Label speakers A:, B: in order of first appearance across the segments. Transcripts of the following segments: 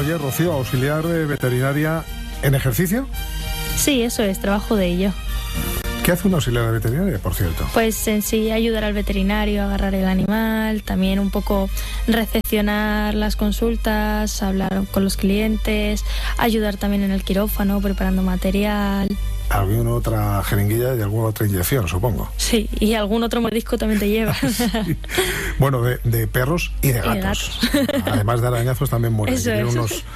A: Oye, Rocío, auxiliar veterinaria en ejercicio.
B: Sí, eso es, trabajo de ello.
A: ¿Qué hace una auxiliar veterinaria, por cierto?
B: Pues en sí ayudar al veterinario a agarrar el animal, también un poco recepcionar las consultas, hablar con los clientes, ayudar también en el quirófano, preparando material.
A: Alguna otra jeringuilla y alguna otra inyección, supongo.
B: Sí, y algún otro mordisco también te lleva.
A: Sí. Bueno, de perros y de gatos. Además de arañazos también mueren. Tienen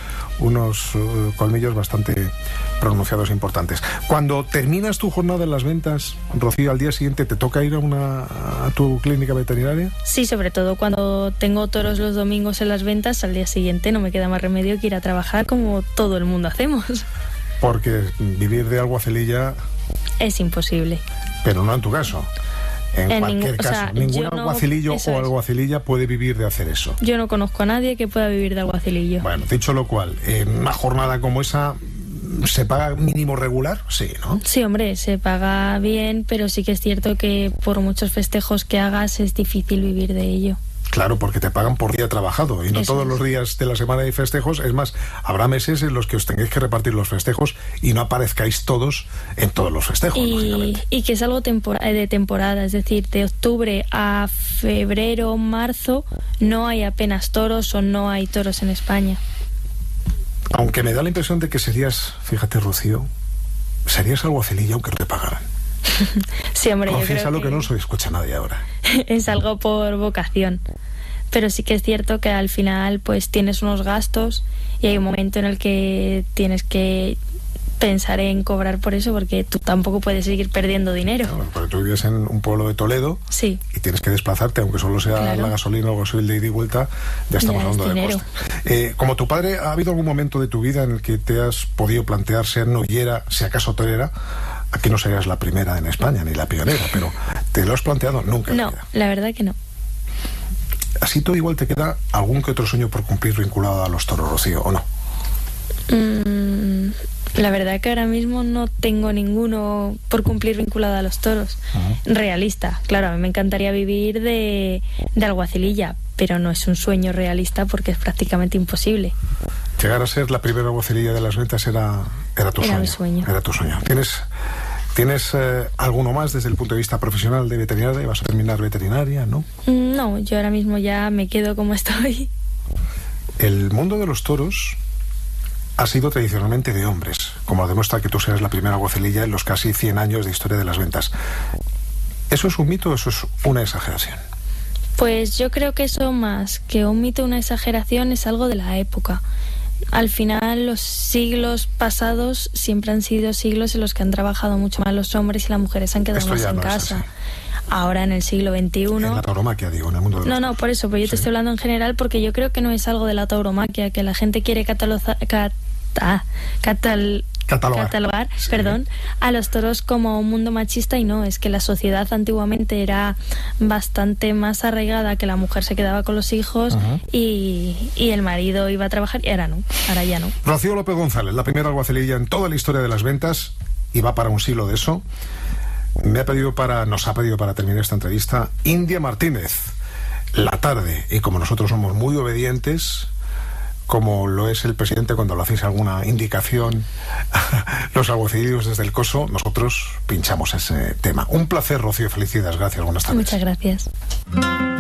A: unos colmillos bastante pronunciados importantes. Cuando terminas tu jornada en las ventas, Rocío, al día siguiente te toca ir a tu clínica veterinaria.
B: Sí, sobre todo cuando tengo toros los domingos en las ventas, al día siguiente no me queda más remedio que ir a trabajar como todo el mundo hacemos.
A: Porque vivir de alguacililla
B: es imposible.
A: Pero no en tu caso. En cualquier caso, ningún alguacilillo o alguacililla puede vivir de hacer eso.
B: Yo no conozco a nadie que pueda vivir de alguacilillo.
A: Bueno, dicho lo cual, en una jornada como esa, ¿se paga mínimo regular? Sí, ¿no?
B: Sí, hombre, se paga bien, pero sí que es cierto que por muchos festejos que hagas es difícil vivir de ello.
A: Claro, porque te pagan por día trabajado y no
B: Eso
A: todos
B: es.
A: los días de la semana hay festejos. Es más, habrá meses en los que os tengáis que repartir los festejos y no aparezcáis todos en todos los festejos, lógicamente.
B: Y que es algo de temporada, es decir, de octubre a febrero, marzo, no hay apenas toros o no hay toros en España.
A: Aunque me da la impresión de que serías, fíjate, Rocío, serías alguacililla aunque no te pagaran.
B: Sí, hombre, yo
A: Confiesa
B: creo
A: lo que no se escucha nadie ahora.
B: es algo por vocación. Pero sí que es cierto que al final pues tienes unos gastos y hay un momento en el que tienes que pensar en cobrar por eso, porque tú tampoco puedes seguir perdiendo dinero.
A: Claro, porque tú vives en un pueblo de Toledo.
B: Sí.
A: Y tienes que desplazarte, aunque solo sea
B: Claro.
A: la gasolina o gasoil de ida y vuelta, ya estamos
B: Ya es
A: hablando de
B: dinero.
A: costes. Como tu padre, ¿ha habido algún momento de tu vida en el que te has podido plantear ser novillera, si acaso torera? Aquí no serías la primera en España, ni la pionera, pero ¿te lo has planteado? Nunca en la
B: No,
A: vida.
B: la verdad que no.
A: Así todo igual te queda algún que otro sueño por cumplir vinculado a los toros, Rocío, ¿o no?
B: La verdad que ahora mismo no tengo ninguno por cumplir vinculado a los toros. Realista, claro, a mí me encantaría vivir de alguacililla, pero no es un sueño realista porque es prácticamente imposible.
A: Llegar a ser la primera alguacililla de las ventas era tu sueño.
B: Mi sueño.
A: Era tu sueño. ¿Tienes alguno más desde el punto de vista profesional de veterinaria? ¿Vas a terminar veterinaria, no?
B: No, yo ahora mismo ya me quedo como estoy.
A: El mundo de los toros ha sido tradicionalmente de hombres, como demuestra que tú seas la primera alguacililla en los casi 100 años de historia de las ventas. ¿Eso es un mito o eso es una exageración?
B: Pues yo creo que eso, más que un mito, una exageración, es algo de la época. Al final, los siglos pasados siempre han sido siglos en los que han trabajado mucho más los hombres y las mujeres han quedado
A: Esto
B: más
A: ya
B: en
A: no es
B: casa.
A: así.
B: Ahora en el siglo XXI...
A: En la tauromaquia, digo, en el mundo de los
B: No,
A: toros.
B: por eso, pero yo te estoy hablando en general porque yo creo que no es algo de la tauromaquia, que la gente quiere catalogar,
A: Sí.
B: perdón, a los toros como un mundo machista, y no, es que la sociedad antiguamente era bastante más arraigada, que la mujer se quedaba con los hijos y el marido iba a trabajar, y ahora no, ahora ya no.
A: Rocío López González, la primera alguacililla en toda la historia de las ventas, y va para un siglo de eso. Nos ha pedido para terminar esta entrevista India Martínez, La Tarde, y como nosotros somos muy obedientes, como lo es el presidente cuando le hacéis alguna indicación, los alguacilillos desde el coso, nosotros pinchamos ese tema. Un placer, Rocío, felicidades, gracias, buenas tardes.
B: Muchas gracias.